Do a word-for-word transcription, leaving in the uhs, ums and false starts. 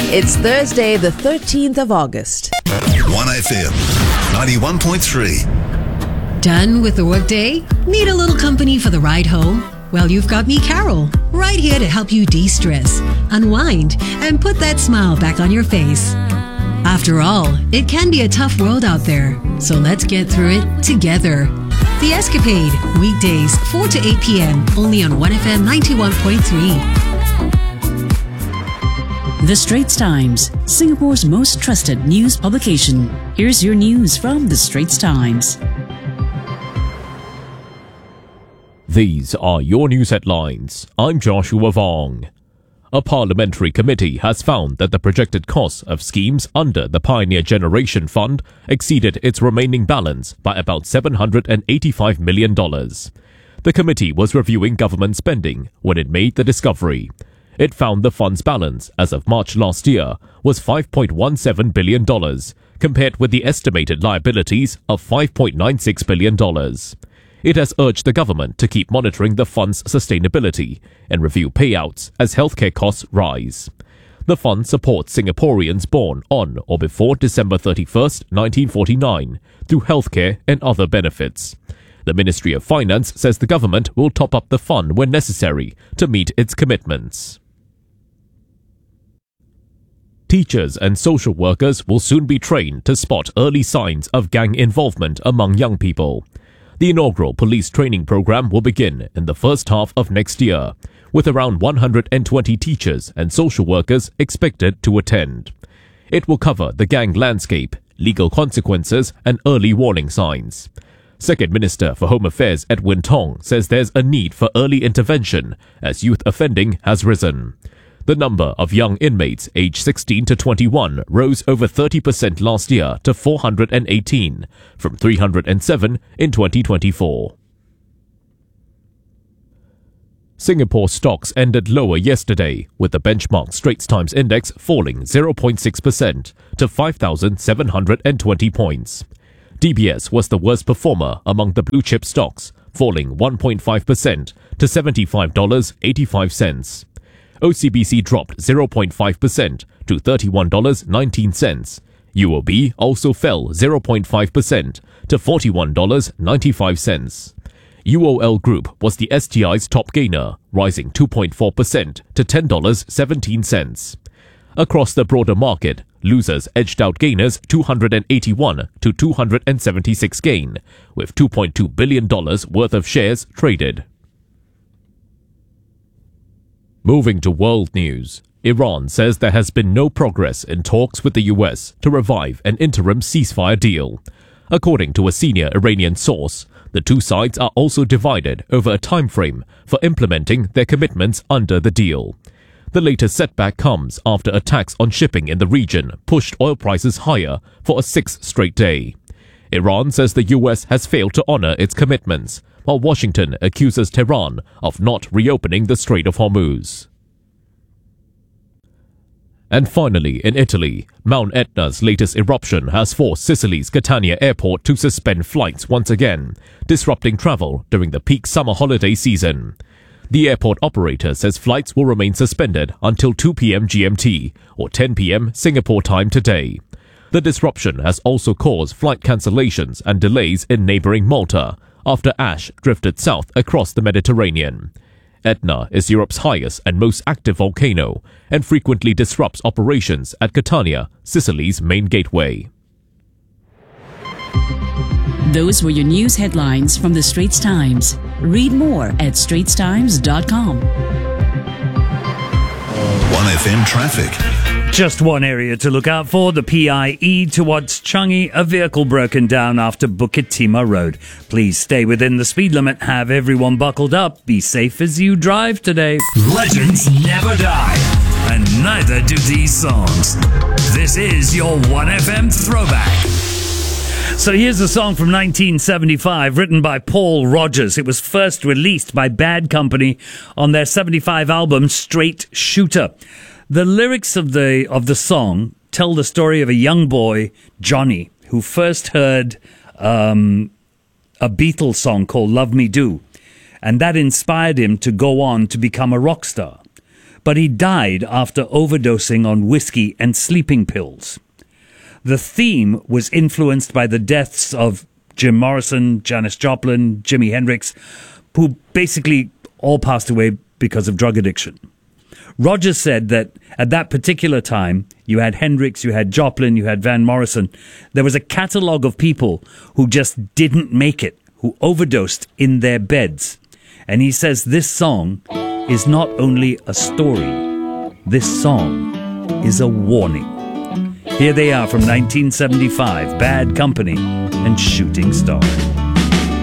It's Thursday, the thirteenth of August. one F M, ninety-one point three. Done with the workday? Need a little company for the ride home? Well, you've got me, Carol, right here to help you de-stress, unwind, and put that smile back on your face. After all, it can be a tough world out there, so let's get through it together. The Escapade, weekdays, four to eight p.m., only on one F M ninety-one point three. The Straits Times, Singapore's most trusted news publication. Here's your news from The Straits Times. These are your news headlines. I'm Joshua Vong. A parliamentary committee has found that the projected costs of schemes under the Pioneer Generation Fund exceeded its remaining balance by about seven hundred eighty-five million dollars. The committee was reviewing government spending when it made the discovery. It found the fund's balance as of March last year was five point one seven billion dollars, compared with the estimated liabilities of five point nine six billion dollars. It has urged the government to keep monitoring the fund's sustainability and review payouts as healthcare costs rise. The fund supports Singaporeans born on or before December thirty-first, nineteen forty-nine through healthcare and other benefits. The Ministry of Finance says the government will top up the fund when necessary to meet its commitments. Teachers and social workers will soon be trained to spot early signs of gang involvement among young people. The inaugural police training program will begin in the first half of next year, with around one hundred twenty teachers and social workers expected to attend. It will cover the gang landscape, legal consequences, and early warning signs. Second Minister for Home Affairs Edwin Tong says there's a need for early intervention as youth offending has risen. The number of young inmates aged sixteen to twenty-one rose over thirty percent last year to four hundred eighteen, from three hundred seven in twenty twenty-four. Singapore stocks ended lower yesterday, with the benchmark Straits Times Index falling zero point six percent to five thousand seven hundred twenty points. D B S was the worst performer among the blue chip stocks, falling one point five percent to seventy-five dollars and eighty-five cents. O C B C dropped zero point five percent to thirty-one dollars and nineteen cents. U O B also fell zero point five percent to forty-one dollars and ninety-five cents. U O L Group was the S T I's top gainer, rising two point four percent to ten dollars and seventeen cents. Across the broader market, losers edged out gainers two hundred eighty-one to two hundred seventy-six gain, with two point two billion dollars worth of shares traded. Moving to world news, Iran says there has been no progress in talks with the U S to revive an interim ceasefire deal. According to a senior Iranian source, the two sides are also divided over a time frame for implementing their commitments under the deal. The latest setback comes after attacks on shipping in the region pushed oil prices higher for a sixth straight day. Iran says the U S has failed to honor its commitments, while Washington accuses Tehran of not reopening the Strait of Hormuz. And finally, in Italy, Mount Etna's latest eruption has forced Sicily's Catania airport to suspend flights once again, disrupting travel during the peak summer holiday season. The airport operator says flights will remain suspended until two p.m. G M T or ten p.m. Singapore time today. The disruption has also caused flight cancellations and delays in neighboring Malta, after ash drifted south across the Mediterranean. Etna is Europe's highest and most active volcano and frequently disrupts operations at Catania, Sicily's main gateway. Those were your news headlines from The Straits Times. Read more at straits times dot com. one F M traffic. Just one area to look out for, the P I E towards Changi, a vehicle broken down after Bukit Timah Road. Please stay within the speed limit, have everyone buckled up, be safe as you drive today. Legends never die, and neither do these songs. This is your one F M throwback. So here's a song from nineteen seventy-five, written by Paul Rodgers. It was first released by Bad Company on their seventy-five album, Straight Shooter. The lyrics of the of the song tell the story of a young boy, Johnny, who first heard um, a Beatles song called Love Me Do, and that inspired him to go on to become a rock star. but he died after overdosing on whiskey and sleeping pills. The theme was influenced by the deaths of Jim Morrison, Janis Joplin, Jimi Hendrix, who basically all passed away because of drug addiction. Rogers said that at that particular time, you had Hendrix, you had Joplin, you had Van Morrison. There was a catalogue of people who just didn't make it, who overdosed in their beds. And he says this song is not only a story, this song is a warning. Here they are from nineteen seventy-five, Bad Company and Shooting Star.